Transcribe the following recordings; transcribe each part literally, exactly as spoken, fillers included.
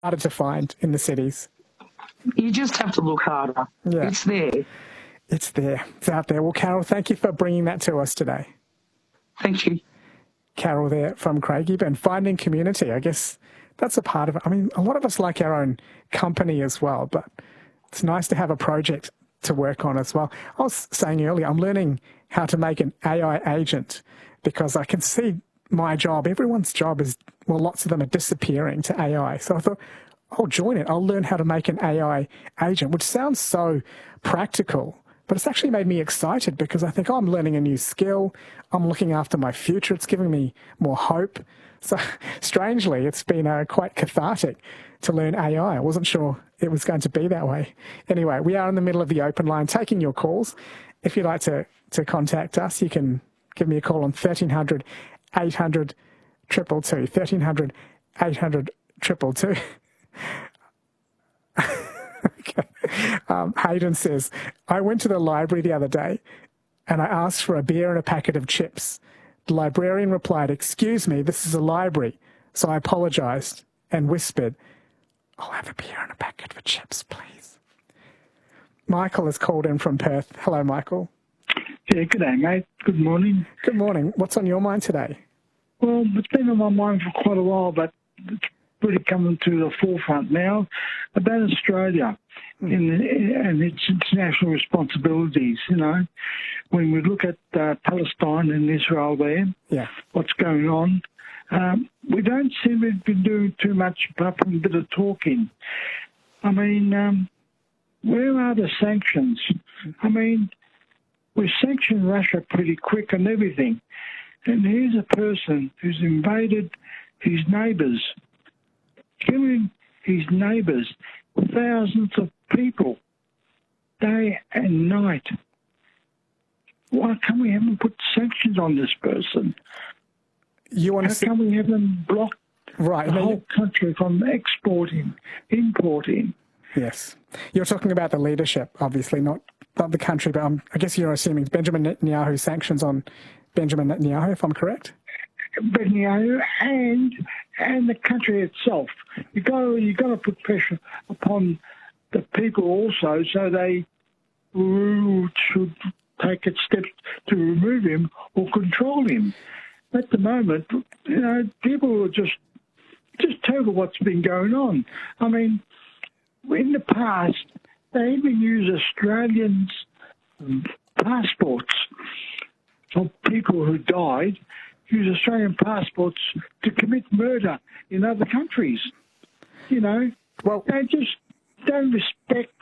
harder to find in the cities. You just have to look harder. Yeah. It's there. It's there. It's out there. Well, Carol, thank you for bringing that to us today. Thank you. Carol there from Craigieburn, and finding community. I guess that's a part of it. I mean, a lot of us like our own company as well, but it's nice to have a project to work on as well. I was saying earlier, I'm learning how to make an A I agent because I can see my job, everyone's job is, well, lots of them are disappearing to A I. So I thought, I'll join it. I'll learn how to make an A I agent, which sounds so practical, but it's actually made me excited because I think, oh, I'm learning a new skill. I'm looking after my future. It's giving me more hope. So strangely, it's been uh, quite cathartic to learn A I. I wasn't sure it was going to be that way. Anyway, we are in the middle of the open line taking your calls. If you'd like to, to contact us, you can give me a call on thirteen hundred, eight hundred, two two two, thirteen hundred, eight hundred, two two two. Okay. Um, Hayden says, I went to the library the other day and I asked for a beer and a packet of chips. The librarian replied, excuse me, this is a library. So I apologised and whispered, I'll have a beer and a packet of chips, please. Michael has called in from Perth. Hello, Michael. Yeah, good day, mate. Good morning. Good morning. What's on your mind today? Well, it's been on my mind for quite a while, but it's really coming to the forefront now about Australia mm. in, and its international responsibilities. You know, when we look at uh, Palestine and Israel there, yeah. what's going on, um, we don't seem to be doing too much apart from a bit of talking. I mean, um, where are the sanctions? I mean, we sanction Russia pretty quick on everything. And here's a person who's invaded his neighbours, killing his neighbours, thousands of people, day and night. Why can't we have them put sanctions on this person? You want How to see- can we have them block right, the I mean, whole country from exporting, importing? Yes. You're talking about the leadership, obviously, not, not the country, but um, I guess you're assuming Benjamin Netanyahu sanctions on Benjamin Netanyahu, if I'm correct? Netanyahu and and the country itself. You got you got to put pressure upon the people also, so they should take steps to remove him or control him. At the moment, you know, people are just just terrible what's been going on. I mean, in the past, they even used Australians' passports for people who died, use Australian passports to commit murder in other countries. You know, well, they just don't respect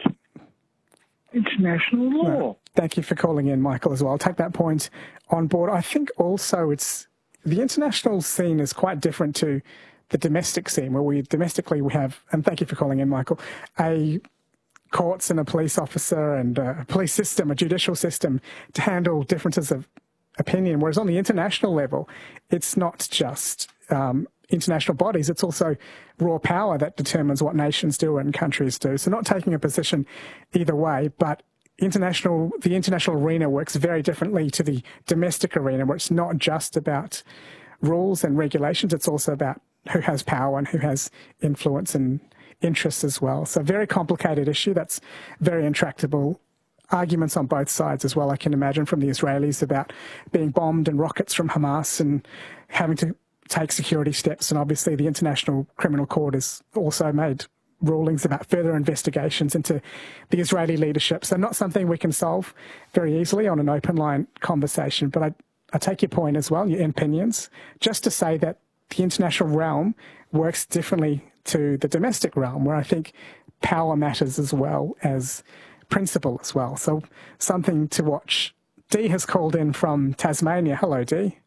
international law. No, thank you for calling in, Michael, as well. I'll take that point on board. I think also it's the international scene is quite different to the domestic scene, where we domestically we have, and thank you for calling in, Michael, a courts and a police officer and a police system, a judicial system to handle differences of opinion, whereas on the international level, it's not just um, international bodies, it's also raw power that determines what nations do and countries do. So not taking a position either way, but international, the international arena works very differently to the domestic arena, where it's not just about rules and regulations, it's also about who has power and who has influence and interests as well. So very complicated issue that's very intractable. Arguments on both sides as well, I can imagine, from the Israelis about being bombed and rockets from Hamas and having to take security steps. And obviously the International Criminal Court has also made rulings about further investigations into the Israeli leadership. So not something we can solve very easily on an open line conversation. But I, I take your point as well, your opinions, just to say that the international realm works differently to the domestic realm, where I think power matters as well as principle as well. So something to watch. Dee has called in from Tasmania. Hello, Dee.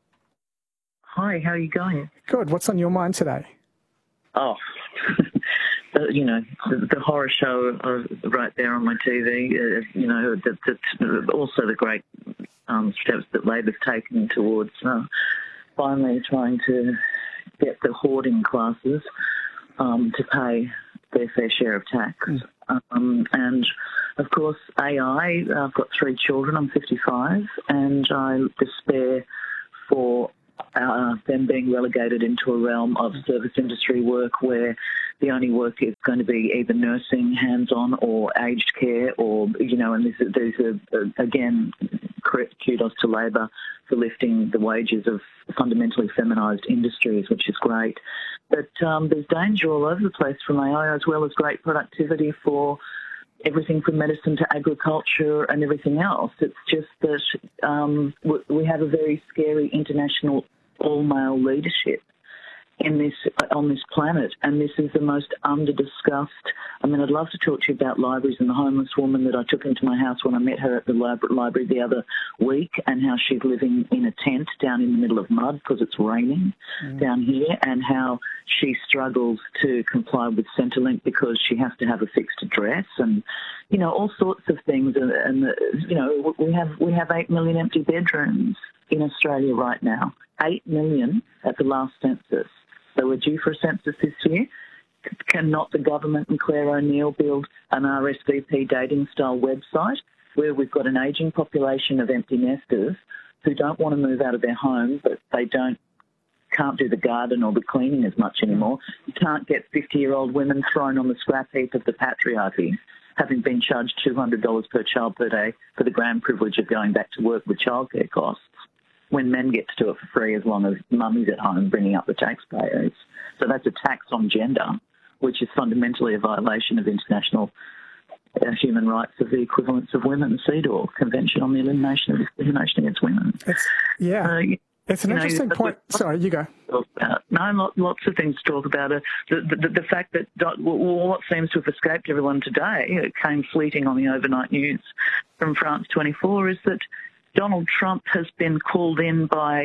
Hi, how are you going? Good. What's on your mind today? Oh, the, you know, the, the horror show uh, right there on my T V, uh, you know, the, the, also the great um, steps that Labor's taken towards uh, finally trying to get the hoarding classes um, to pay their fair share of tax. Mm. Um, and, of course, A I, I've got three children, I'm fifty-five, and I despair for uh, them being relegated into a realm of service industry work where the only work is going to be either nursing, hands-on, or aged care, or, you know, and there's, there's a, again, kudos to Labor for lifting the wages of fundamentally feminised industries, which is great. But um, there's danger all over the place from A I, as well as great productivity for everything from medicine to agriculture and everything else. It's just that um, we have a very scary international all-male leadership in this on this planet, and this is the most under-discussed. I mean, I'd love to talk to you about libraries and the homeless woman that I took into my house when I met her at the library the other week, and how she's living in a tent down in the middle of mud because it's raining mm. down here, and how she struggles to comply with Centrelink because she has to have a fixed address, and, you know, all sorts of things. And, and you know, we have we have eight million empty bedrooms in Australia right now. Eight million at the last census. So we're due for a census this year. Cannot the government and Claire O'Neill build an R S V P dating-style website where we've got an ageing population of empty nesters who don't want to move out of their home, but they don't can't do the garden or the cleaning as much anymore? You can't get fifty-year-old women thrown on the scrap heap of the patriarchy, having been charged two hundred dollars per child per day for the grand privilege of going back to work with childcare costs, when men get to do it for free as long as mummy's at home bringing up the taxpayers. So that's a tax on gender, which is fundamentally a violation of international uh, human rights of the equivalence of women, CEDAW, Convention on the Elimination of Discrimination Against Women. It's, yeah, uh, it's an you interesting know, point. Sorry, you go. About. No, lots of things to talk about. Uh, the, the, the fact that what seems to have escaped everyone today, it came fleeting on the overnight news from France twenty-four, is that Donald Trump has been called in by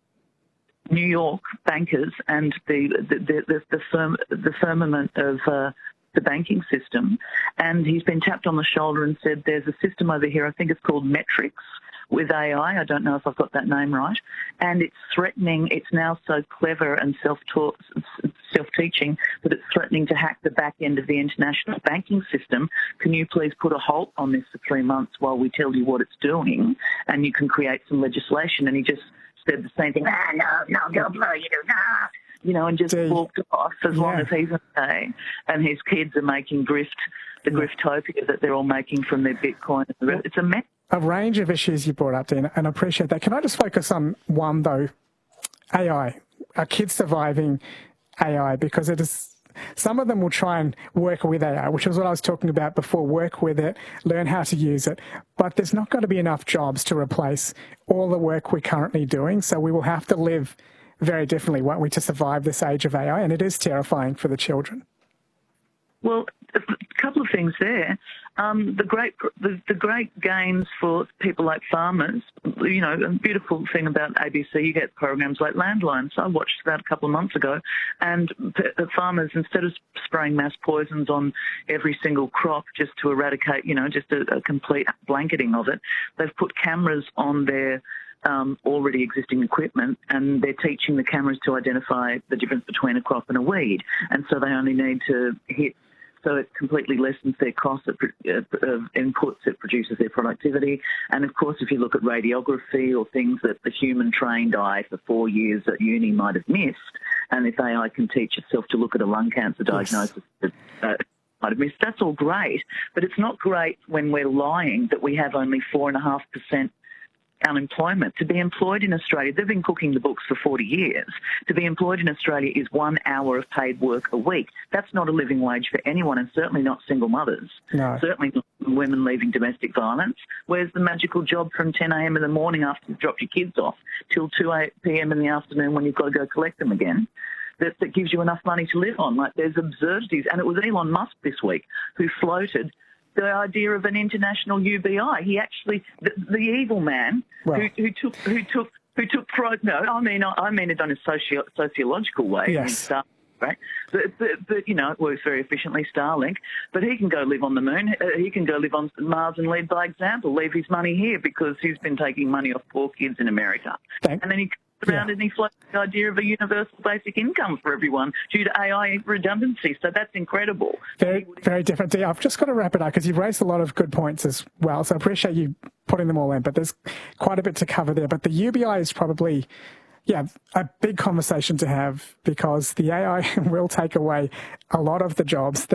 New York bankers and the the the, the, firm, the firmament of uh, the banking system, and he's been tapped on the shoulder and said, "There's a system over here. I think it's called Metrics with A I. I don't know if I've got that name right, and it's threatening. It's now so clever and self-taught, self-teaching that it's threatening to hack the back end of the international banking system. Can you please put a halt on this for three months while we tell you what it's doing, and you can create some legislation?" And he just said the same thing. Ah, no, no, don't blow you, nah. You know, and just Dude. walked off as yeah. long as he's okay. And his kids are making grift, the yeah. griftopia that they're all making from their Bitcoin. It's a mess. A range of issues you brought up, Dean, and I appreciate that. Can I just focus on one, though? A I. Are kids surviving A I? Because it is, some of them will try and work with A I, which is what I was talking about before, work with it, learn how to use it. But there's not going to be enough jobs to replace all the work we're currently doing, so we will have to live very differently, won't we, to survive this age of A I, and it is terrifying for the children. Well, a couple of things there. Um, the great the, the great gains for people like farmers, you know, a beautiful thing about A B C, you get programs like Landline. So I watched that a couple of months ago, and the farmers, instead of spraying mass poisons on every single crop just to eradicate, you know, just a, a complete blanketing of it, they've put cameras on their Um, already existing equipment, and they're teaching the cameras to identify the difference between a crop and a weed, and so they only need to hit, so it completely lessens their cost of inputs, it produces their productivity. And of course, if you look at radiography or things that the human trained eye for four years at uni might have missed, and if A I can teach itself to look at a lung cancer diagnosis yes. uh, might have missed, that's all great, but it's not great when we're lying that we have only four and a half percent unemployment. To be employed in Australia, they've been cooking the books for forty years. To be employed in Australia is one hour of paid work a week. That's not a living wage for anyone, and certainly not single mothers. No. Certainly not women leaving domestic violence. Where's the magical job from ten a.m. in the morning after you've dropped your kids off till two p.m. in the afternoon when you've got to go collect them again? That, that gives you enough money to live on. Like, there's absurdities. And it was Elon Musk this week who floated the idea of an international U B I. He actually, the, the evil man well, who, who took, who took, who took pride. No, I mean, I mean it on a socio, sociological way. Yes. Star, right? But, but, but, you know, it works very efficiently, Starlink. But he can go live on the moon. He can go live on Mars and lead by example. Leave his money here because he's been taking money off poor kids in America. Thank and then he around yeah. and he floats the idea of a universal basic income for everyone due to A I redundancy. So that's incredible. Very, very different. Yeah, I've just got to wrap it up because you've raised a lot of good points as well. So I appreciate you putting them all in, but there's quite a bit to cover there. But the U B I is probably yeah, a big conversation to have, because the A I will take away a lot of the jobs that